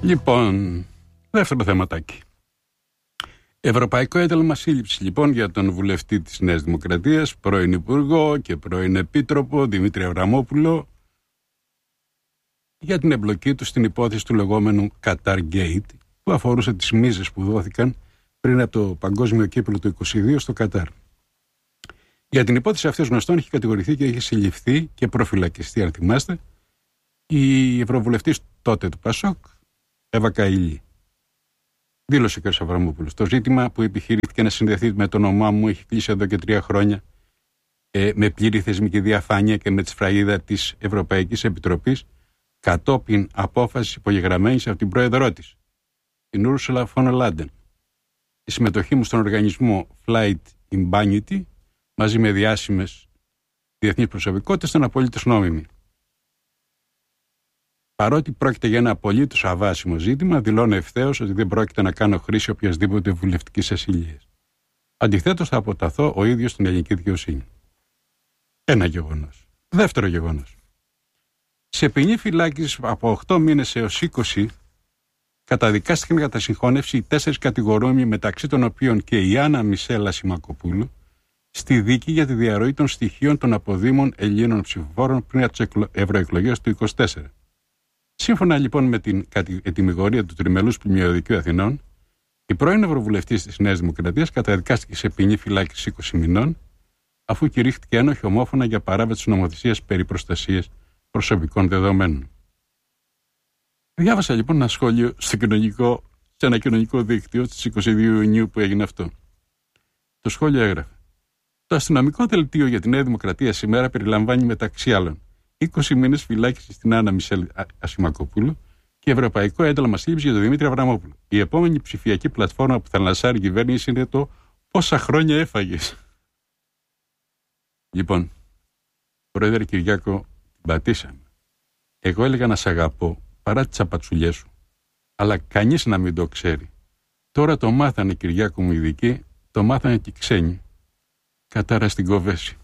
Λοιπόν, δεύτερο θεματάκι. Ευρωπαϊκό ένταλμα σύλληψης λοιπόν για τον βουλευτή της Νέας Δημοκρατίας, πρώην Υπουργό και πρώην Επίτροπο Δημήτρη Αβραμόπουλο, για την εμπλοκή του στην υπόθεση του λεγόμενου Qatar Gate, που αφορούσε τις μίζες που δόθηκαν πριν από το Παγκόσμιο Κύπελλο του 2022 στο Κατάρ. Για την υπόθεση αυτή, ως γνωστόν, έχει κατηγορηθεί και έχει συλληφθεί και προφυλακιστεί, αν θυμάστε, η ευρωβουλευτής τότε του ΠΑΣΟΚ, Εύα Καηλή. Δήλωσε ο κ. Αβραμόπουλος: το ζήτημα που επιχειρήθηκε να συνδεθεί με το όνομά μου έχει κλείσει εδώ και 3 χρόνια με πλήρη θεσμική διαφάνεια και με τη σφραγίδα της Ευρωπαϊκής Επιτροπής, κατόπιν απόφαση υπογεγραμμένης από την πρόεδρό της, την Ursula von der Leyen. Η συμμετοχή μου στον οργανισμό Flight Impunity, μαζί με διάσημες διεθνείς προσωπικότητες, ήταν απολύτως νόμιμη. Παρότι πρόκειται για ένα απολύτως αβάσιμο ζήτημα, δηλώνω ευθέως ότι δεν πρόκειται να κάνω χρήση οποιασδήποτε βουλευτικής ασυλίας. Αντιθέτως, θα αποταθώ ο ίδιος στην ελληνική δικαιοσύνη. Ένα γεγονός. Δεύτερο γεγονός. Σε ποινή φυλάκισης από 8 μήνες έως 20, καταδικάστηκαν κατά συγχώνευση οι 4 κατηγορούμενοι, μεταξύ των οποίων και η Άννα Μισέλα Σιμακοπούλου, στη δίκη για τη διαρροή των στοιχείων των αποδήμων Ελλήνων ψηφοφόρων πριν από τις ευρωεκλογές του 2024. Σύμφωνα λοιπόν με την ετυμηγορία του Τριμελούς Πλημμυρωδικείου Αθηνών, η πρώην Ευρωβουλευτής της Νέας Δημοκρατίας καταδικάστηκε σε ποινή φυλάκισης 20 μηνών, αφού κηρύχθηκε ένοχη ομόφωνα για παράβαση της νομοθεσίας περί προστασίας προσωπικών δεδομένων. Διάβασα λοιπόν ένα σχόλιο σε ένα κοινωνικό δίκτυο στις 22 Ιουνίου που έγινε αυτό. Το σχόλιο έγραφε: το αστυνομικό δελτίο για τη Νέα Δημοκρατία σήμερα περιλαμβάνει μεταξύ άλλων 20 μήνες φυλάκιση στην Άννα Μισελ Ασημακοπούλου και ευρωπαϊκό ένταλμα σύλληψης για τον Δημήτρη Αβραμόπουλο. Η επόμενη ψηφιακή πλατφόρμα που θα λανσάρει η κυβέρνηση είναι το «Πόσα χρόνια έφαγες». Λοιπόν, Πρόεδρε Κυριάκο, την πατήσαμε. Εγώ έλεγα να σ' αγαπώ παρά τις απατσουλιές σου, αλλά κανείς να μην το ξέρει. Τώρα το μάθανε, Κυριάκο μου, ειδικοί, το μάθανε και οι ξένοι. Κατάρα στην κοβέση.